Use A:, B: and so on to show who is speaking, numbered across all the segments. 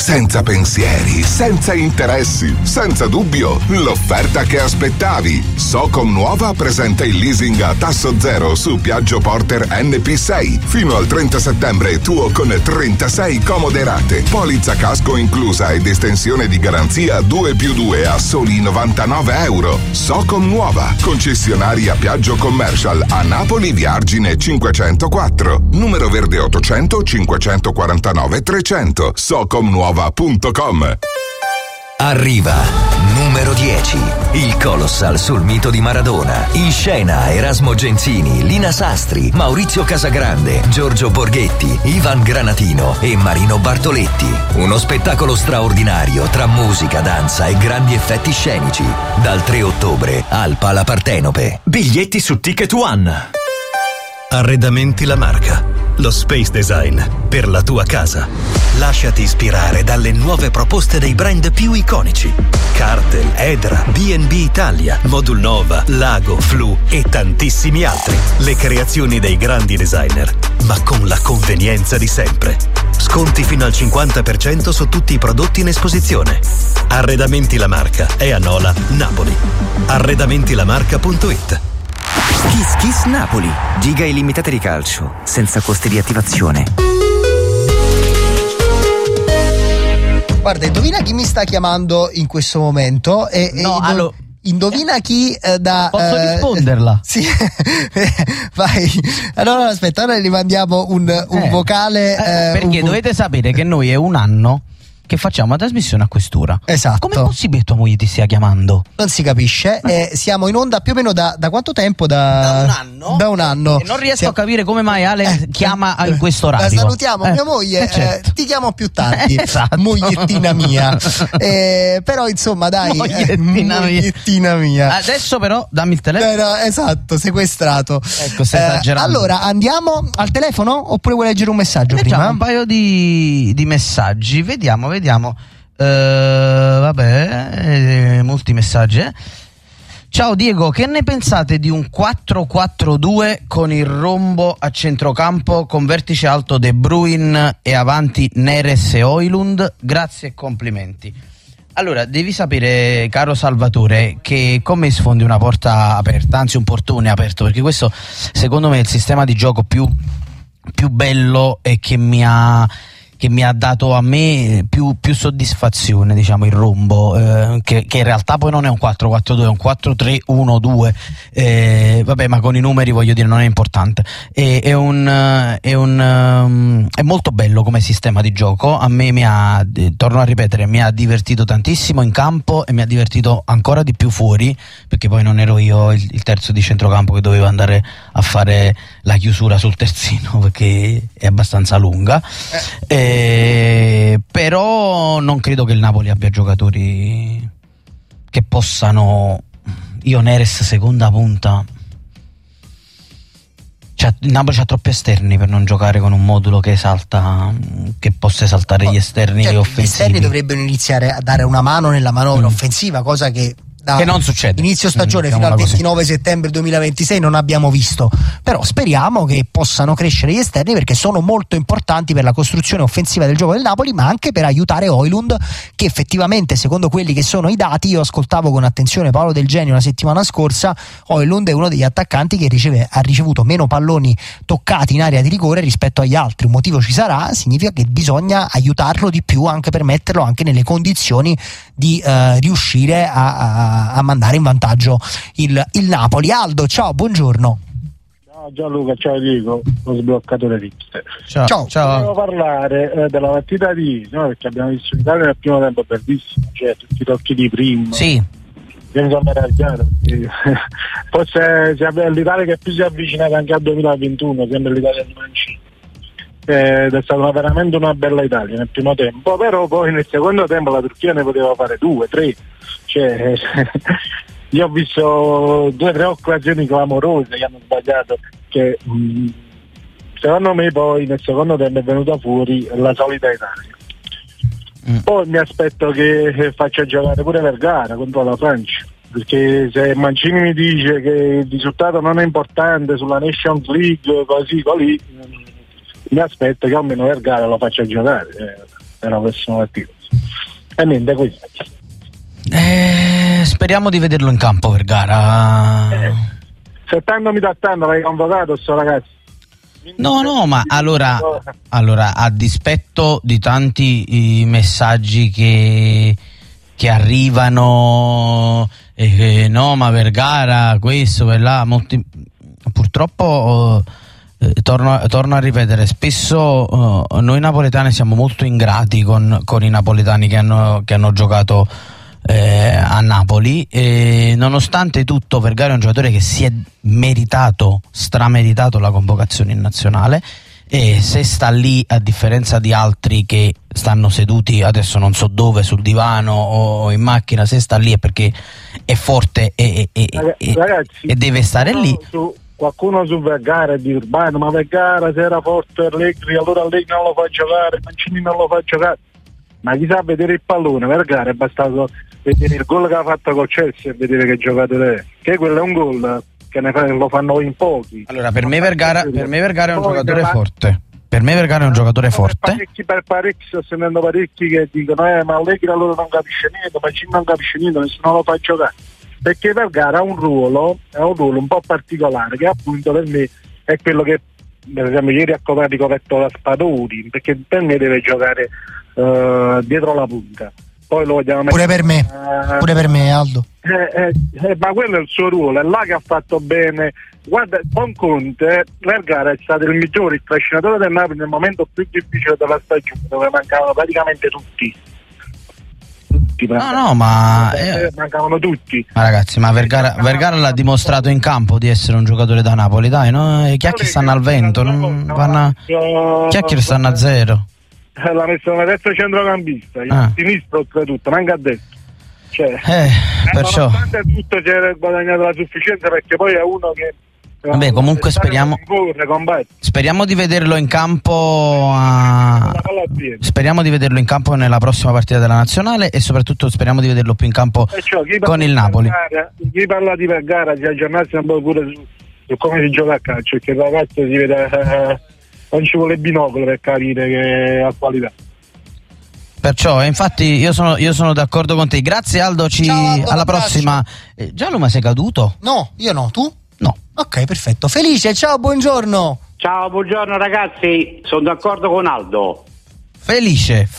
A: senza pensieri, senza interessi, senza dubbio, l'offerta che aspettavi. Socom Nuova presenta il leasing a tasso zero su Piaggio Porter NP6 fino al 30 settembre tuo con 36 comode rate, polizza casco inclusa ed estensione di garanzia 2+2 a soli €99. Socom Nuova, concessionaria Piaggio Commercial a Napoli, via Argine 504, numero verde 800 549 300, socomnuova.com.
B: Arriva numero 10, il Colossal sul mito di Maradona. In scena Erasmo Genzini, Lina Sastri, Maurizio Casagrande, Giorgio Borghetti, Ivan Granatino e Marino Bartoletti. Uno spettacolo straordinario tra musica, danza e grandi effetti scenici. Dal 3 ottobre al Pala Partenope. Biglietti su Ticket One.
C: Arredamenti La Marca, lo space design per la tua casa. Lasciati ispirare dalle nuove proposte dei brand più iconici: Cartel, Edra, B&B Italia, Modul Nova, Lago, Flu e tantissimi altri. Le creazioni dei grandi designer, ma con la convenienza di sempre. Sconti fino al 50% su tutti i prodotti in esposizione. Arredamenti La Marca è a Nola, Napoli. Arredamentilamarca.it.
D: Kiss Kiss Napoli, giga illimitate di calcio, senza costi di attivazione.
E: Guarda, indovina chi mi sta chiamando in questo momento? Indovina chi
F: Posso risponderla?
E: Sì, vai. Allora aspetta, ora gli mandiamo un vocale.
F: Perché dovete sapere che noi è un anno che facciamo la trasmissione a quest'ora.
E: Esatto.
F: Com'è possibile che tua moglie ti stia chiamando?
E: Non si capisce. Siamo in onda più o meno da quanto tempo?
F: Da un anno.
E: Da un anno.
F: E non riesco a capire come mai Ale chiama in questo orario.
E: La salutiamo, mia moglie.
F: Certo.
E: Ti chiamo più tardi.
F: Esatto.
E: Mogliettina mia. Però insomma dai. Mogliettina mia.
F: Adesso però dammi il telefono.
E: Esatto, sequestrato.
F: Ecco, stai esagerando.
E: Allora andiamo al telefono oppure vuoi leggere un messaggio
F: Leggiamo
E: prima?
F: un paio di messaggi. Vediamo. Molti messaggi. Ciao Diego, che ne pensate di un 4-4-2 con il rombo a centrocampo con vertice alto De Bruyne e avanti Neres e Højlund? Grazie e complimenti. Allora, devi sapere, caro Salvatore, che con me sfondi una porta aperta, anzi un portone aperto, perché questo secondo me è il sistema di gioco più bello e che mi ha dato a me più soddisfazione, diciamo, il rombo, che in realtà poi non è un 4-4-2, è un 4-3-1-2, ma con i numeri voglio dire non è importante, è molto bello come sistema di gioco. A me torno a ripetere, mi ha divertito tantissimo in campo e mi ha divertito ancora di più fuori, perché poi non ero io il terzo di centrocampo che doveva andare a fare la chiusura sul terzino, perché è abbastanza lunga. Però non credo che il Napoli abbia giocatori che possano. Io Neres seconda punta, il Napoli c'ha troppi esterni per non giocare con un modulo che possa esaltare gli esterni offensivi.
E: Gli esterni dovrebbero iniziare a dare una mano nella manovra offensiva, cosa che
F: non succede.
E: Inizio stagione fino al 29 settembre 2026 non abbiamo visto, però speriamo che possano crescere gli esterni, perché sono molto importanti per la costruzione offensiva del gioco del Napoli, ma anche per aiutare Højlund, che effettivamente, secondo quelli che sono i dati, io ascoltavo con attenzione Paolo Del Genio la settimana scorsa, Højlund è uno degli attaccanti che ha ricevuto meno palloni toccati in area di rigore rispetto agli altri. Un motivo ci sarà, significa che bisogna aiutarlo di più, anche per metterlo anche nelle condizioni di riuscire a mandare in vantaggio il Napoli. Aldo, ciao, buongiorno.
G: Ciao Gianluca, ciao Diego, lo sbloccatore Tipster.
F: Ciao.
G: Volevo parlare della partita di perché abbiamo visto l'Italia nel primo tempo bellissimo, cioè tutti i tocchi di prima.
F: Sì.
G: Mi sono meravigliato, forse l'Italia che più si è avvicinata anche al 2021, sempre l'Italia di Mancini. Ed è stata veramente una bella Italia nel primo tempo, però poi nel secondo tempo la Turchia ne poteva fare 2, 3, cioè io ho visto 2 o 3 occasioni clamorose che hanno sbagliato, che secondo me poi nel secondo tempo è venuta fuori la solita Italia. Poi mi aspetto che faccia giocare pure Vergara contro la Francia, perché se Mancini mi dice che il risultato non è importante sulla Nations League così mi aspetto che almeno Vergara lo faccia giocare nella prossima partita. E niente, questo.
F: Speriamo di vederlo in campo Vergara.
G: Se tanto mi t'attendo l'hai convocato sto ragazzo.
F: No, ma allora a dispetto di tanti messaggi che arrivano, no, ma Vergara questo e là, purtroppo torno a ripetere, spesso noi napoletani siamo molto ingrati con i napoletani che hanno giocato a Napoli, e nonostante tutto Vergara è un giocatore che si è strameritato la convocazione in nazionale, e se sta lì, a differenza di altri che stanno seduti adesso non so dove, sul divano o in macchina, se sta lì è perché è forte
G: ragazzi,
F: e deve stare lì.
G: Qualcuno su Vergara di Urbano, ma Vergara se era forte Allegri, allora Allegri non lo fa giocare, Mancini non lo fa giocare. Ma chi sa vedere il pallone? Vergara è bastato vedere il gol che ha fatto col Chelsea e vedere che giocatore è. Che quello è un gol che lo fanno in pochi.
F: Allora, per me Vergara è un giocatore forte. Per me Vergara è un giocatore forte.
G: Per parecchi sto sentendo parecchi che dicono ma Allegri allora non capisce niente, Mancini non capisce niente, nessuno lo fa giocare. Perché Vergara ha un ruolo un po' particolare, che appunto per me è quello che per esempio ieri ha coperto da Spadori, perché per me deve giocare dietro la punta. Poi lo vogliamo
E: pure per me Aldo.
G: Ma quello è il suo ruolo, è là che ha fatto bene. Guarda, con Conte Vergara è stato il migliore, il trascinatore del Napoli nel momento più difficile della stagione, dove mancavano praticamente tutti.
F: No, ma
G: mancavano tutti.
F: Ma ragazzi, ma Vergara l'ha dimostrato in campo di essere un giocatore da Napoli, dai, no? I chiacchiere stanno al vento, chiacchiere stanno a zero.
G: L'ha messo come terzo centrocampista, in sinistra oltretutto, manca a destra.
F: Perciò
G: nonostante tutto si è guadagnato la sufficienza, perché poi è uno che
F: vabbè, comunque speriamo di vederlo in campo speriamo di vederlo in campo nella prossima partita della nazionale, e soprattutto speriamo di vederlo più in campo con il Napoli.
G: Chi parla di Vergara si aggiornarsi un po' pure su come si gioca a calcio, perché il ragazzo si vede non ci vuole binocolo per capire che ha qualità.
F: Perciò infatti io sono d'accordo con te. Grazie Aldo,
E: Ciao, Aldo,
F: alla prossima. Giallo, ma sei caduto?
E: No, io no, tu?
F: No.
E: Ok, perfetto. Felice, ciao, buongiorno.
H: Ciao, buongiorno ragazzi, sono d'accordo con Aldo.
F: Felice.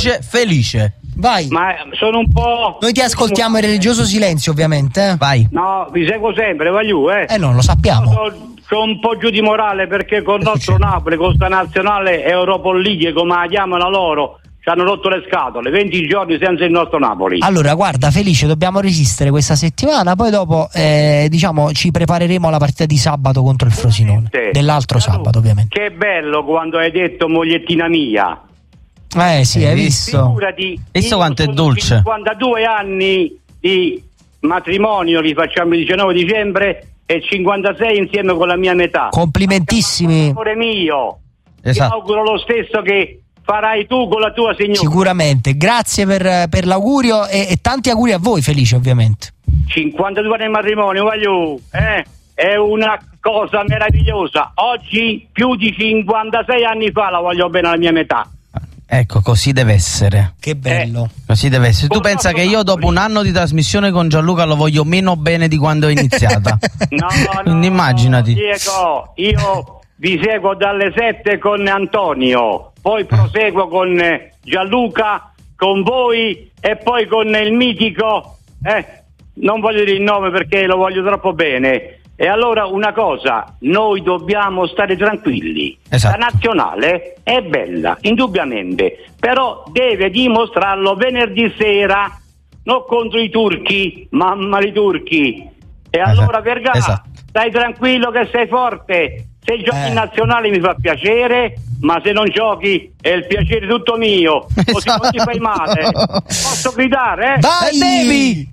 E: Vai.
H: Ma sono un po'...
E: Noi ti ascoltiamo in religioso silenzio, ovviamente.
F: Vai.
H: No, vi seguo sempre, voglio,
E: non lo sappiamo.
H: Sono un po' giù di morale, perché con il nostro Napoli, con sta nazionale Europa League, come la chiamano loro, ci hanno rotto le scatole, 20 giorni senza il nostro Napoli.
E: Allora, guarda Felice, dobbiamo resistere questa settimana, poi dopo ci prepareremo alla partita di sabato contro il Frosinone, dell'altro sabato ovviamente.
H: Che bello quando hai detto mogliettina mia.
E: Sì, hai visto?
H: Figurati,
F: visto quanto è dolce.
H: 52 anni di matrimonio, li facciamo il 19 dicembre, e 56 insieme con la mia metà.
E: Complimentissimi.
H: Amore mio,
F: esatto.
H: Ti auguro lo stesso che farai tu con la tua signora.
E: Sicuramente, grazie per l'augurio e tanti auguri a voi, Felice, ovviamente.
H: 52 anni di matrimonio, voglio, è una cosa meravigliosa. Oggi, più di 56 anni fa, la voglio bene alla mia metà.
F: Ecco, così deve essere.
E: Che bello.
F: Così deve essere. Tu pensa che io dopo un anno di trasmissione con Gianluca lo voglio meno bene di quando è iniziata? Quindi immaginati.
H: Diego, io vi seguo dalle 7 con Antonio, poi proseguo con Gianluca, con voi e poi con il mitico, non voglio dire il nome perché lo voglio troppo bene. E allora una cosa, noi dobbiamo stare tranquilli.
F: Esatto.
H: La nazionale è bella, indubbiamente, però deve dimostrarlo venerdì sera, non contro i turchi, mamma i turchi. E allora Vergara, stai tranquillo che sei forte. Se giochi in nazionale mi fa piacere, ma se non giochi è il piacere tutto mio. Così non ti fai male. Posso gridare?
E: Vai!
F: Devi!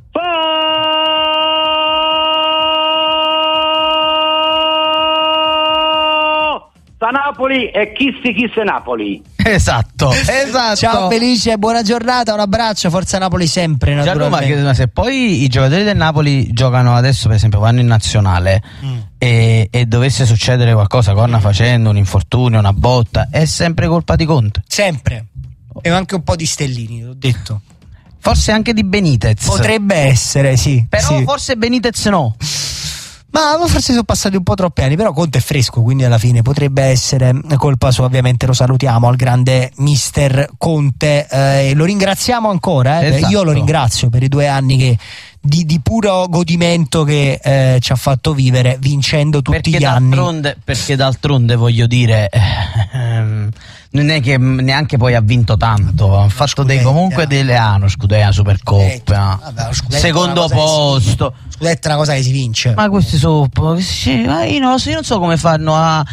H: Sta Napoli e chi se Napoli.
F: Esatto.
E: Ciao Felice, buona giornata, un abbraccio, forza Napoli sempre, naturalmente.
F: Ma se poi i giocatori del Napoli giocano adesso, per esempio vanno in nazionale e dovesse succedere qualcosa, corna facendo un infortunio, una botta, è sempre colpa di Conte.
E: Sempre. E anche un po' di Stellini, l'ho detto.
F: Forse anche di Benitez.
E: Potrebbe essere, sì.
F: Però
E: sì.
F: forse Benitez no.
E: Ma forse sono passati un po' troppi anni, però Conte è fresco, quindi alla fine potrebbe essere colpa sua. Ovviamente lo salutiamo al grande mister Conte, e lo ringraziamo ancora.
F: Esatto.
E: Io lo ringrazio per i 2 anni di puro godimento che ci ha fatto vivere, vincendo tutti gli anni.
F: Perché d'altronde voglio dire, non è che neanche poi ha vinto tanto, ha fatto comunque delle Scudetto, Supercoppa, secondo posto.
E: Scudetto è una cosa che si vince.
F: Ma questi sono io non so come fanno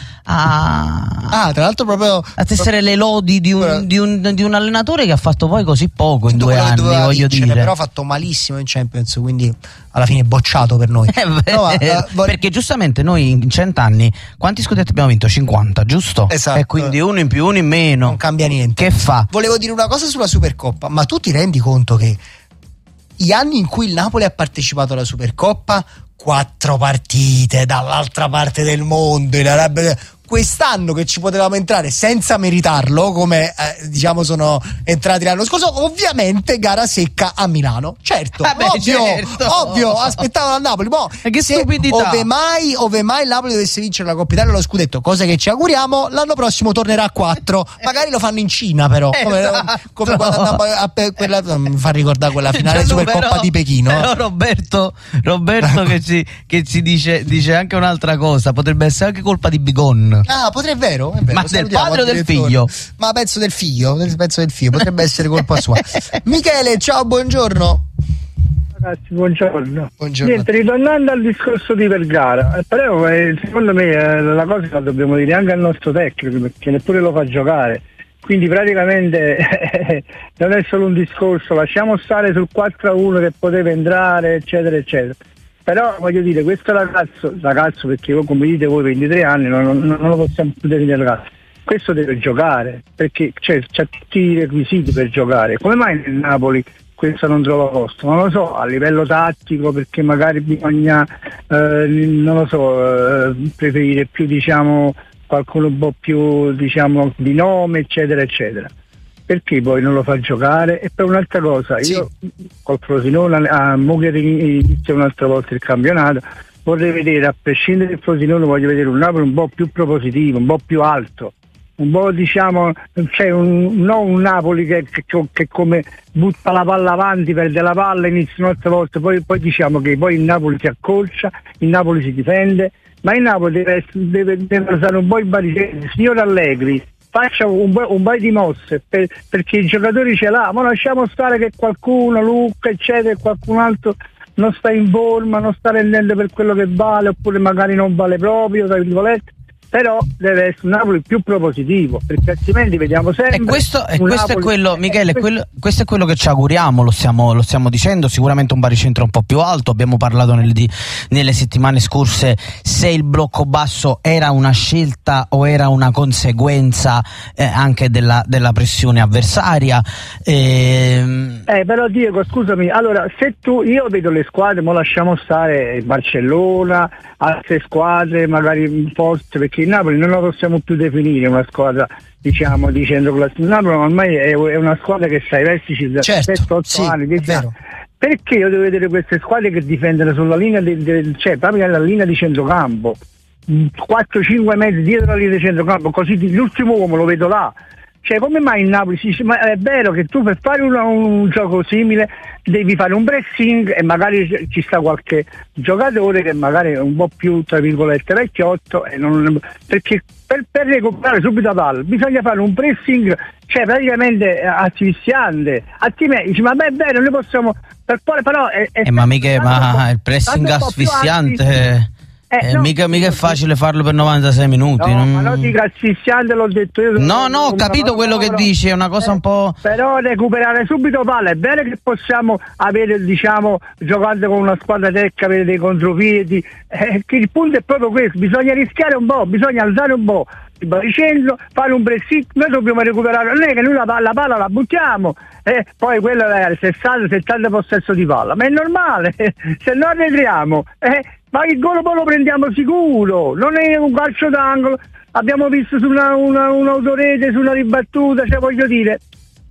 E: tra l'altro proprio
F: a tessere le lodi di un allenatore che ha fatto poi così poco in 2 anni, voglio dire.
E: Però ha fatto malissimo in Champions, quindi alla fine bocciato per noi.
F: Perché giustamente noi in 100 anni quanti scudetti abbiamo vinto? 50, giusto?
E: Esatto.
F: E quindi uno in più, uno in meno.
E: Non cambia niente.
F: Che fa?
E: Volevo dire una cosa sulla Supercoppa, ma tu ti rendi conto che gli anni in cui il Napoli ha partecipato alla Supercoppa, 4 partite dall'altra parte del mondo, in Arabia, quest'anno che ci potevamo entrare senza meritarlo, come sono entrati l'anno scorso, ovviamente gara secca a Milano. Certo, ovvio, aspettavano a Napoli.
F: Che stupidità.
E: Ove mai il Napoli dovesse vincere la Coppa Italia o lo scudetto, cosa che ci auguriamo, l'anno prossimo tornerà a 4. Magari lo fanno in Cina, però come quando andavamo quella, mi fa ricordare quella finale Supercoppa di Pechino.
F: Però Roberto che ci dice anche un'altra cosa, potrebbe essere anche colpa di Bigon.
E: Potrebbe, vero?
F: Ma del padre o del figlio?
E: Ma penso del figlio, potrebbe essere colpa sua. Michele, ciao, buongiorno.
G: Ragazzi, buongiorno. Niente, ritornando al discorso di Vergara, però secondo me la cosa la dobbiamo dire anche al nostro tecnico, perché neppure lo fa giocare. Quindi praticamente non è solo un discorso, lasciamo stare sul 4-1 che poteva entrare, eccetera, eccetera. Però voglio dire, questo ragazzo, perché come dite voi 23 anni non lo possiamo più definire ragazzo, questo deve giocare, perché c'ha tutti i requisiti per giocare. Come mai nel Napoli questo non trova posto? Non lo so, a livello tattico, perché magari bisogna preferire più qualcuno un po' più di nome, eccetera eccetera. Perché poi non lo fa giocare? E per un'altra cosa, io col Frosinone a Mogherini inizia un'altra volta il campionato, vorrei vedere, a prescindere dal Frosinone, voglio vedere un Napoli un po' più propositivo, un po' più alto, un po' non un Napoli che come butta la palla avanti, perde la palla, inizia un'altra volta, poi diciamo che poi il Napoli si accolcia, il Napoli si difende, ma il Napoli deve usare un po' i baricenti. Signor Allegri, faccia un paio di mosse perché i giocatori ce l'ha, ma lasciamo stare che qualcuno, Lucca eccetera, qualcun altro non sta in forma, non sta rendendo per quello che vale, oppure magari non vale proprio, tra virgolette. Però deve essere un Napoli più propositivo, perché altrimenti vediamo sempre.
F: E questo è quello, Michele, questo è quello che ci auguriamo, lo stiamo dicendo. Sicuramente un baricentro un po' più alto. Abbiamo parlato nelle settimane scorse se il blocco basso era una scelta o era una conseguenza anche della pressione avversaria.
G: Però Diego, scusami, allora io vedo le squadre, ma lasciamo stare Barcellona, altre squadre magari forti, perché il Napoli non lo possiamo più definire una squadra di centroclassifica. Il Napoli ormai è una squadra che sta ai vertici da 7-8 anni, 10 anni. Perché io devo vedere queste squadre che difendono sulla linea proprio nella linea di centrocampo, 4-5 metri dietro la linea di centrocampo, così l'ultimo uomo lo vedo là. Come mai il Napoli si dice, ma è vero che tu per fare un gioco simile devi fare un pressing e magari ci sta qualche giocatore che magari è un po' più, tra virgolette, vecchiotto, perché per recuperare subito la palla bisogna fare un pressing praticamente asfissiante, altrimenti dici, ma beh, è vero, noi possiamo però
F: ma il pressing asfissiante mica è facile farlo per 96 minuti.
G: Ma non dico asfissiante, l'ho detto io.
F: No, ho capito quello che dici, è una cosa un po'.
G: Però recuperare subito palla, è vero che possiamo avere, giocando con una squadra tecnica, avere dei contropiedi, che il punto è proprio questo, bisogna rischiare un po', bisogna alzare un po' il baricentro, fare un pressing, noi dobbiamo recuperare, non è che noi la palla la buttiamo, poi quello è il 60-70 possesso di palla, ma è normale, se non arretriamo, ma il gol poi lo prendiamo sicuro, non è un calcio d'angolo, abbiamo visto su un'autorete, su una ribattuta, voglio dire,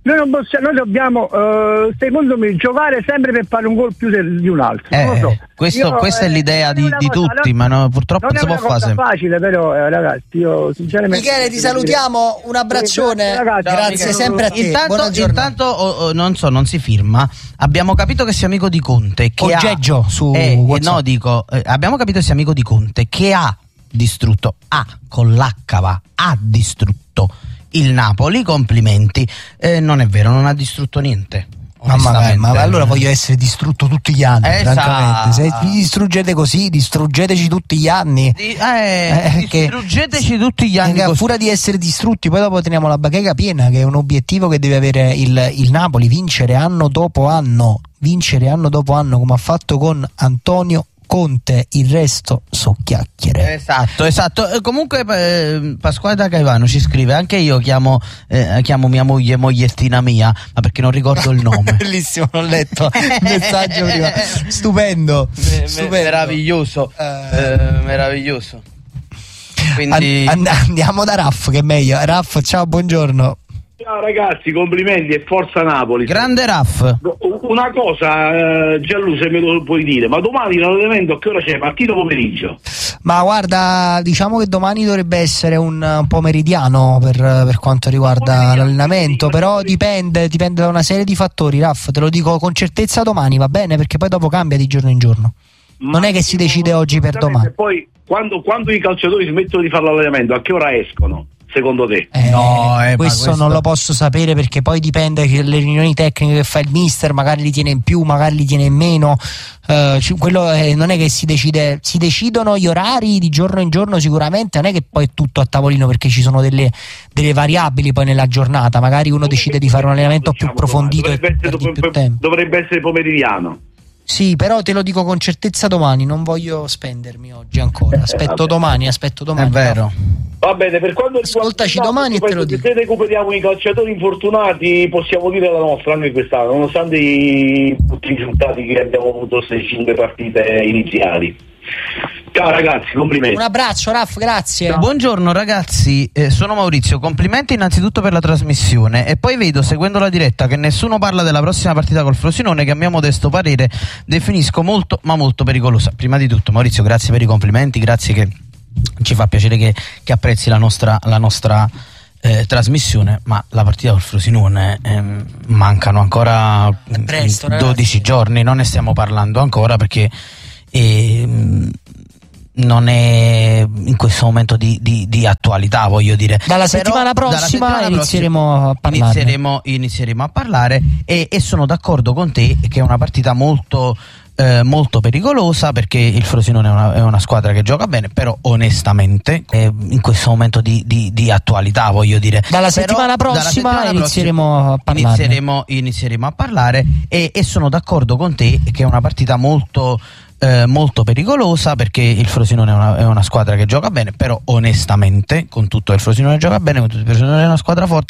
I: Noi dobbiamo, secondo me, giocare sempre per fare un gol più di un altro. Non lo so.
F: Questa è l'idea di tutti, ma no, purtroppo non si può fare.
I: Non è facile, però, ragazzi, io sinceramente.
E: Michele, ti salutiamo, un abbraccione. Grazie sempre a te.
F: Intanto non si firma. Abbiamo capito che sei amico di Conte.
E: Oggeggio su WhatsApp.
F: Abbiamo capito che sei amico di Conte, che ha distrutto, con l'H ha distrutto il Napoli. Complimenti. Non è vero, non ha distrutto niente.
E: Ma allora voglio essere distrutto tutti gli anni, francamente. Se vi distruggete così, distruggeteci tutti gli anni.
F: Distruggeteci tutti gli anni.
E: A furia di essere distrutti, poi dopo teniamo la bacheca piena, che è un obiettivo che deve avere il Napoli, vincere anno dopo anno, come ha fatto con Antonio Conte. Il resto so chiacchiere.
F: Esatto. Comunque Pasquale da Caivano ci scrive: anche io chiamo mia moglie mogliettina mia, ma perché non ricordo il nome.
E: Bellissimo, l'ho letto il messaggio prima. Stupendo.
F: Meraviglioso. Quindi
E: andiamo da Raff, che è meglio. Raff, ciao, buongiorno.
J: Ciao ragazzi, complimenti e forza Napoli.
F: Grande Raff.
J: Una cosa, Gianlu, se me lo puoi dire, ma domani l'allenamento a che ora c'è? Partito pomeriggio?
E: Ma guarda, diciamo che domani dovrebbe essere un pomeridiano per quanto riguarda l'allenamento, però dipende da una serie di fattori, Raff, te lo dico con certezza domani, va bene? Perché poi dopo cambia di giorno in giorno. Non è che si decide oggi per domani.
J: Poi quando i calciatori smettono di fare l'allenamento, a che ora escono? Secondo te?
E: Questo non lo posso sapere, perché poi dipende che le riunioni tecniche che fa il mister magari li tiene in più, magari li tiene in meno. Quello non è che si decide, si decidono gli orari di giorno in giorno sicuramente, non è che poi è tutto a tavolino, perché ci sono delle variabili poi nella giornata, magari uno decide di fare un allenamento più approfondito e più tempo.
J: Dovrebbe essere pomeridiano.
E: Sì, però te lo dico con certezza domani, non voglio spendermi oggi ancora. Aspetto domani.
F: È vero.
J: Va bene, per quando
E: ascoltaci domani e te lo dico.
J: Se recuperiamo i calciatori infortunati, possiamo dire la nostra anche quest'anno, nonostante tutti i risultati che abbiamo avuto queste 5 partite iniziali. Ciao ragazzi, complimenti.
E: Un abbraccio, Raff, grazie.
F: Ciao. Buongiorno ragazzi, sono Maurizio, complimenti innanzitutto per la trasmissione, e poi vedo, seguendo la diretta, che nessuno parla della prossima partita col Frosinone, che a mio modesto parere definisco molto ma molto pericolosa. Prima di tutto, Maurizio, grazie per i complimenti, grazie, che ci fa piacere che apprezzi la nostra trasmissione, ma la partita col Frosinone mancano ancora presto, 12 giorni, non ne stiamo parlando ancora, perché non è in questo momento di attualità, voglio dire.
E: Dalla settimana prossima inizieremo
F: a parlare e sono d'accordo con te che è una partita molto pericolosa, perché il Frosinone è una squadra che gioca bene, però onestamente in questo momento di attualità, voglio dire.
E: Dalla settimana prossima inizieremo a parlare e sono d'accordo con te che è una partita molto pericolosa, perché il Frosinone è una squadra che gioca bene, però onestamente, con tutto il Frosinone gioca bene, con tutto il Frosinone è una squadra forte.